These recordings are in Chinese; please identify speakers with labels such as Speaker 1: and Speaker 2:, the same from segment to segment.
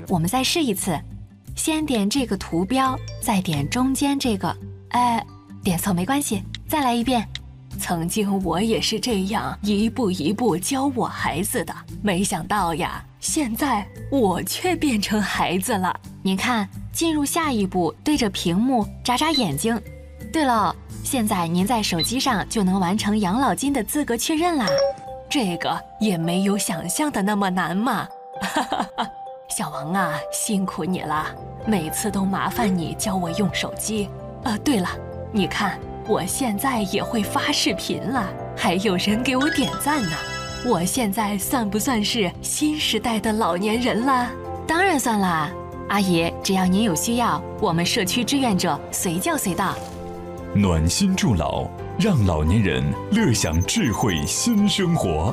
Speaker 1: 我们再试一次，先点这个图标，再点中间这个，点错没关系，再来一遍。曾经我也是这样一步一步教我孩子的，没想到呀，现在我却变成孩子了。您看，进入下一步，对着屏幕眨眨眼睛。对了，现在您在手机上就能完成养老金的资格确认啦。这个也没有想象的那么难嘛。小王啊，辛苦你了，每次都麻烦你教我用手机。对了，你看我现在也会发视频了，还有人给我点赞呢。我现在算不算是新时代的老年人了？当然算啦，阿姨，只要您有需要，我们社区志愿者随叫随到。
Speaker 2: 暖心助老，让老年人乐享智慧新生活。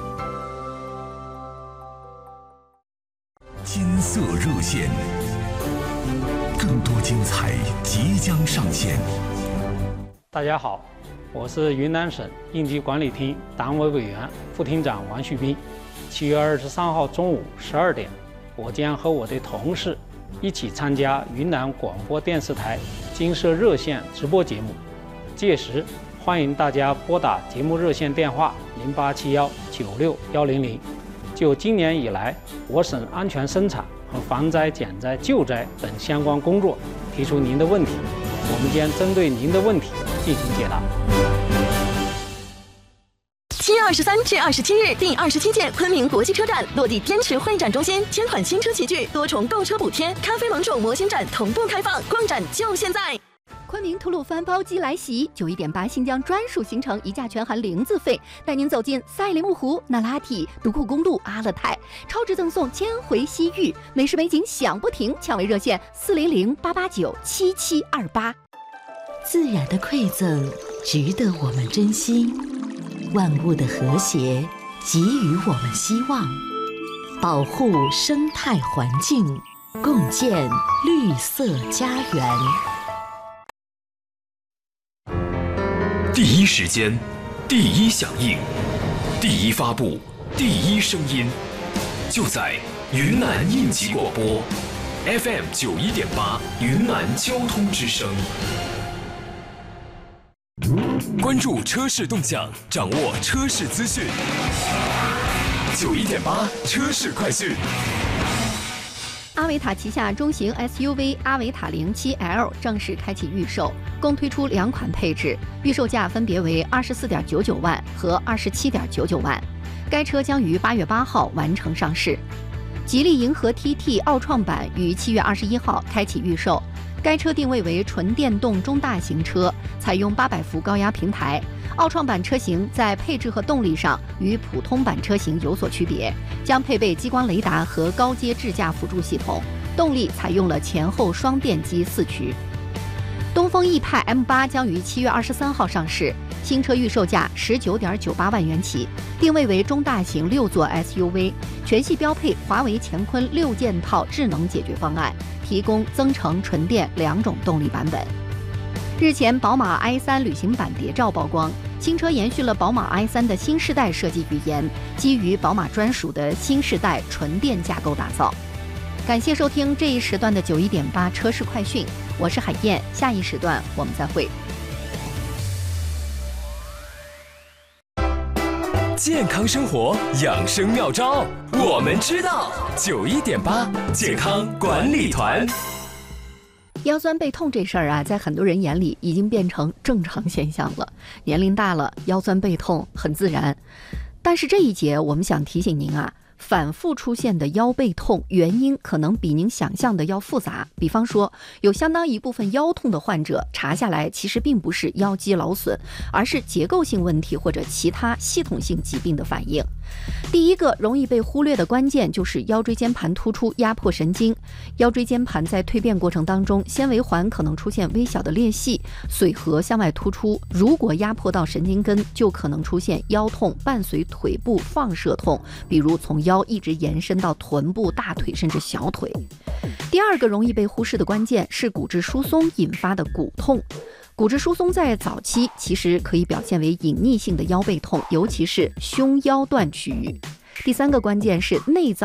Speaker 3: 金色热线，更多精彩即将上线。
Speaker 4: 大家好，我是云南省应急管理厅党委委员、副厅长王旭斌。7月23号中午12点，我将和我的同事一起参加云南广播电视台金色热线直播节目。届时，欢迎大家拨打节目热线电话0871961100，就今年以来我省安全生产和防灾减灾救灾等相关工作提出您的问题，我们将针对您的问题进行解答。
Speaker 5: 7月23至27日，第27届昆明国际车展落地滇池会展中心，1000款新车齐聚，多重购车补贴，咖啡盟主模型展同步开放，逛展就现在！
Speaker 6: 昆明吐鲁番包机来袭，91.8新疆专属行程，一价全含0自费，带您走进赛里木湖、那拉提、独库公路、阿勒泰，超值赠送1000回西域，美食美景享不停，抢位热线400-889-7728。
Speaker 7: 自然的馈赠值得我们珍惜，万物的和谐给予我们希望，保护生态环境，共建绿色家园。
Speaker 3: 第一时间，第一响应，第一发布，第一声音，就在云南应急广播 FM 91.8云南交通之声。关注车市动向，掌握车市资讯。91.8车市快讯。
Speaker 6: 阿维塔旗下中型 SUV 阿维塔07L 正式开启预售，共推出2款配置，预售价分别为24.99万和27.99万。该车将于8月8号完成上市。吉利银河 TT 奥创版于7月21号开启预售。该车定位为纯电动中大型车，采用800伏高压平台。奥创版车型在配置和动力上与普通版车型有所区别，将配备激光雷达和高阶智驾辅助系统，动力采用了前后双电机4驱。东风奕派 M8 将于7月23号上市，新车预售价19.98万元起，定位为中大型6座 SUV， 全系标配华为乾坤6件套智能解决方案，提供增程、纯电2种动力版本。日前，宝马 i3 旅行版谍照曝光，新车延续了宝马 i3 的新世代设计语言，基于宝马专属的新世代纯电架构打造。感谢收听这一时段的91.8车市快讯，我是海燕，下一时段我们再会。
Speaker 3: 健康生活养生妙招，我们知道。91.8健康管理团。
Speaker 6: 腰酸背痛这事儿啊，在很多人眼里已经变成正常现象了。年龄大了，腰酸背痛很自然。但是这一节我们想提醒您啊，反复出现的腰背痛原因可能比您想象的要复杂。比方说，有相当一部分腰痛的患者查下来其实并不是腰肌劳损，而是结构性问题或者其他系统性疾病的反应。第一个容易被忽略的关键就是腰椎间盘突出压迫神经。腰椎间盘在蜕变过程当中，纤维环可能出现微小的裂隙，髓核向外突出，如果压迫到神经根，就可能出现腰痛，伴随腿部放射痛，比如从腰一直延伸到臀部、大腿甚至小腿。第二个容易被忽视的关键是骨质疏松引发的骨痛。骨质疏松在早期其实可以表现为隐匿性的腰背痛，尤其是胸腰段区域。第三个关键是内脏